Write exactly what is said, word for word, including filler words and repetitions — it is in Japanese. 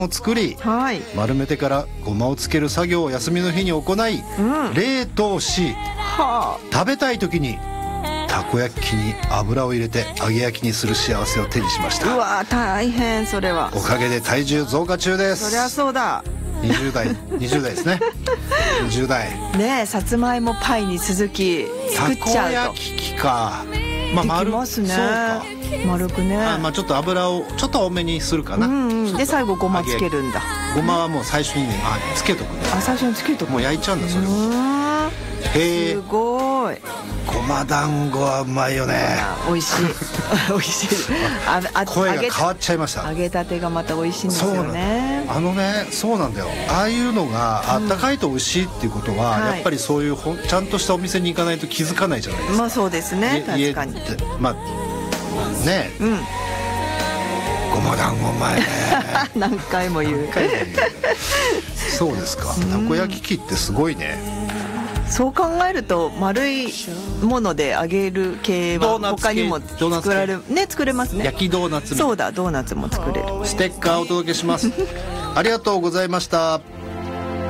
を作り、 はい、 丸めてからごまをつける作業を休みの日に行い、 うん、 冷凍し、 は食べたい時にたこ焼きに油を入れて揚げ焼きにする幸せを手にしましあ、うた。 わ大変。それはおかげで体重増加中です。 そりゃそうだにじゅう代にじゅう代ですねにじゅう代ねえ、さつまいもパイに続き作っちゃうとたこ焼き器か、まあ、 でき丸ますね。 そうか、 丸くね。 あ、まあ、ちょっと油をちょっと多めにするかな、 うんうん、で最後ごまつけるんだ。 ごまはもう最初にね、あ、つけとくね。 あ、最初につけとく。 もう焼いちゃうんだそれを。 うーん、 へえ、 すごい。 ごま団子はうまいよね。 あ、美味しい美味しい。ああ声が揚げ変わっちゃいました。 揚げたてがまた美味しいんですよそうなんね。 あのね、そうなんだよ。ああいうのがあったかいと美味しいっていうことは、 うん、 やっぱりそういうほんちゃんとしたお店に行かないと気づかないじゃないですか。 まあそうですね、 家確かに。 家ってまあね、 うんごま団子うまいね何回も言う。 そうですか。たこ焼き器ってすごいね。 そう考えると丸いもので揚げる系はドーナツ系他にも作られるね、作れますね。 焼きドーナツみたいな。 そうだ、ドーナツも作れる。 ステッカーお届けしますありがとうございました。